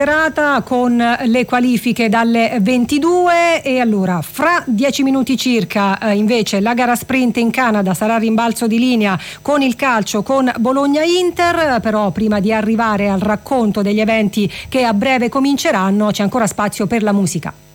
serata con le qualifiche dalle 22 e allora fra 10 minuti circa invece la gara sprint in Canada sarà rimbalzo di linea con il calcio con Bologna-Inter, però prima di arrivare al racconto degli eventi che a breve cominceranno c'è ancora spazio per la musica.